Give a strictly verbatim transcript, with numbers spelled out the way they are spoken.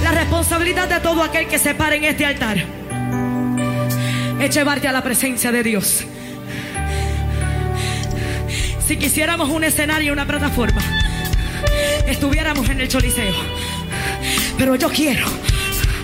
La responsabilidad de todo aquel que se pare en este altar es llevarte a la presencia de Dios. Si quisiéramos un escenario, una plataforma, estuviéramos en el Choliseo. Pero yo quiero